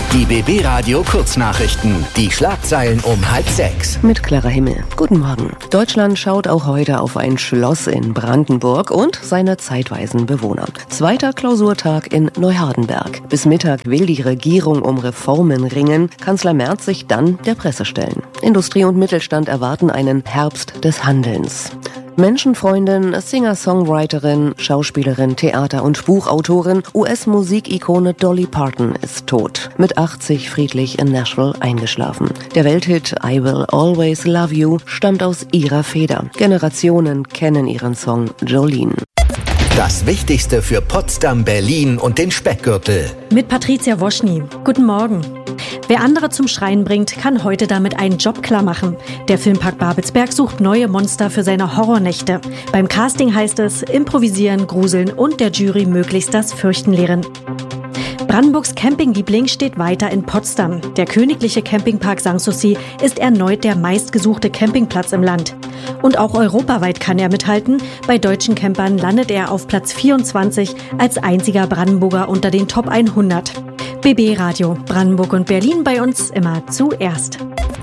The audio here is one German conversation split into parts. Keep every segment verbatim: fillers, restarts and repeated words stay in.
Die B B Radio Kurznachrichten. Die Schlagzeilen um halb sechs. Mit Clara Himmel. Guten Morgen. Deutschland schaut auch heute auf ein Schloss in Brandenburg und seine zeitweisen Bewohner. Zweiter Klausurtag in Neuhardenberg. Bis Mittag will die Regierung um Reformen ringen. Kanzler Merz sich dann der Presse stellen. Industrie und Mittelstand erwarten einen Herbst des Handelns. Menschenfreundin, Singer-Songwriterin, Schauspielerin, Theater- und Buchautorin, U S-Musikikone Dolly Parton ist tot. Mit achtzig friedlich in Nashville eingeschlafen. Der Welthit I Will Always Love You stammt aus ihrer Feder. Generationen kennen ihren Song Jolene. Das Wichtigste für Potsdam, Berlin und den Speckgürtel. Mit Patricia Woschny. Guten Morgen. Wer andere zum Schreien bringt, kann heute damit einen Job klar machen. Der Filmpark Babelsberg sucht neue Monster für seine Horrornächte. Beim Casting heißt es, improvisieren, gruseln und der Jury möglichst das Fürchten lehren. Brandenburgs Campingliebling steht weiter in Potsdam. Der königliche Campingpark Sanssouci ist erneut der meistgesuchte Campingplatz im Land. Und auch europaweit kann er mithalten. Bei deutschen Campern landet er auf Platz vierundzwanzig als einziger Brandenburger unter den Top hundert. B B Radio, Brandenburg und Berlin bei uns immer zuerst.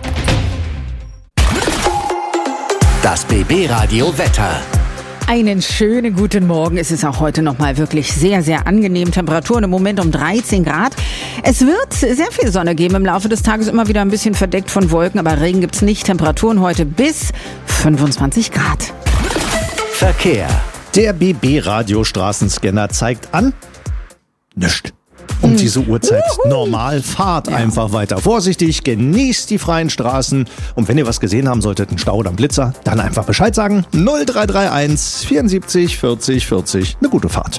Das B B Radio Wetter. Einen schönen guten Morgen. Es ist auch heute noch mal wirklich sehr, sehr angenehm. Temperaturen im Moment um dreizehn Grad. Es wird sehr viel Sonne geben. Im Laufe des Tages immer wieder ein bisschen verdeckt von Wolken, aber Regen gibt's nicht. Temperaturen heute bis fünfundzwanzig Grad. Verkehr. Der B B Radio Straßenscanner zeigt an. Nichts. Um diese Uhrzeit normal, fahrt ja. einfach weiter vorsichtig, genießt die freien Straßen und wenn ihr was gesehen haben solltet, einen Stau oder einen Blitzer, dann einfach Bescheid sagen. null drei drei eins vierundsiebzig vierzig vierzig, eine gute Fahrt.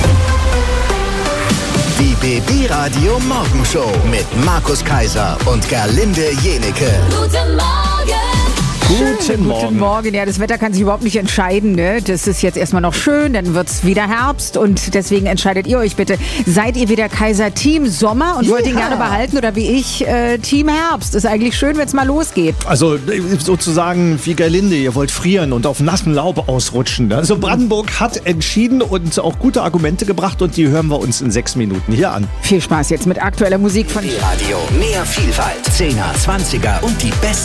Die B B Radio Morgenshow mit Markus Kaiser und Gerlinde Jenecke. Guten Morgen! Guten Morgen. Guten Morgen. Ja, das Wetter kann sich überhaupt nicht entscheiden. Ne? Das ist jetzt erstmal noch schön, dann wird's wieder Herbst und deswegen entscheidet ihr euch bitte. Seid ihr wieder Kaiser Team Sommer und ja. wollt ihn gerne behalten oder wie ich äh, Team Herbst? Ist eigentlich schön, wenn es mal losgeht. Also sozusagen wie Gerlinde, ihr wollt frieren und auf nassen Laub ausrutschen. Also Brandenburg hat entschieden und auch gute Argumente gebracht und die hören wir uns in sechs Minuten hier an. Viel Spaß jetzt mit aktueller Musik von B B Radio. Mehr Vielfalt, zehner, zwanziger und die besten